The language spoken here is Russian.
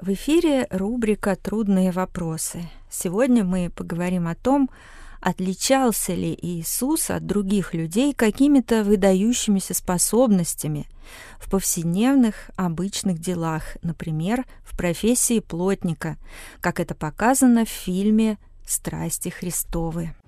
В эфире рубрика «Трудные вопросы». Сегодня мы поговорим о том, отличался ли Иисус от других людей какими-то выдающимися способностями в повседневных, обычных делах, например, в профессии плотника, как это показано в фильме «Страсти Христовы».